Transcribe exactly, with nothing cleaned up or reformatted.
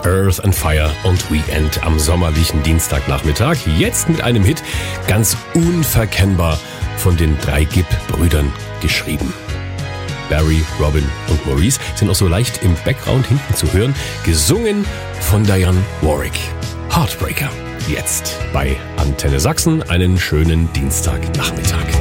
Earth and Fire und Weekend am sommerlichen Dienstagnachmittag. Jetzt mit einem Hit, ganz unverkennbar von den drei Gibb-Brüdern geschrieben. Barry, Robin und Maurice sind auch so leicht im Background hinten zu hören, gesungen von Dionne Warwick. Heartbreaker. Jetzt bei Antenne Sachsen einen schönen Dienstagnachmittag.